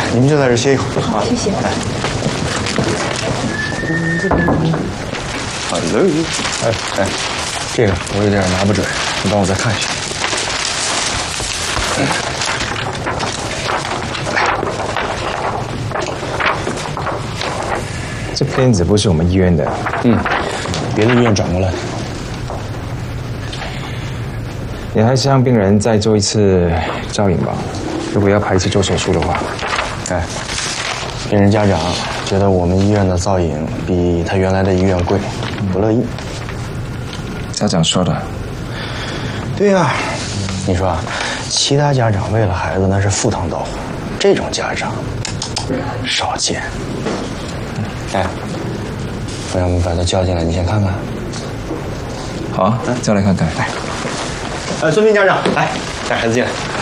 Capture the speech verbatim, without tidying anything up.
你们就在这歇一会儿。 好，谢谢。 哎 Hello， 哎哎，这个我有点拿不准，你帮我再看一下。 这片子不是我们医院的， 嗯，别的医院转过来的。 你还是让病人再做一次造影吧。如果要排期做手术的话， 哎，病人家长觉得我们医院的造影比他原来的医院贵，不乐意。 家长说的。 对呀、啊，你说啊，其他家长为了孩子那是赴汤蹈火，这种家长少见。哎，我要不把他叫进来，你先看看。 好啊，叫来看看。 来，呃，孙斌家长，来，带孩子进来。